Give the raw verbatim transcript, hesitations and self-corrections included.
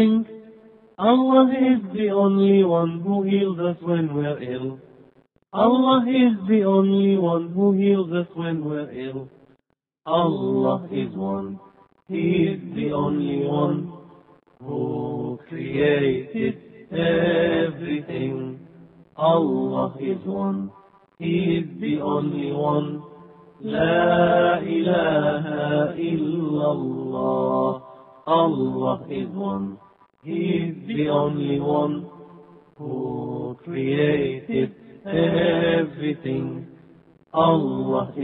Allah is the only one who heals us when we're ill. Allah is the only one who heals us when we're ill. Allah is one. He is the only one who created everything. Allah is one. He is the only one. La ilaha illallah. Allah is one. He is the only one who created everything. Allah is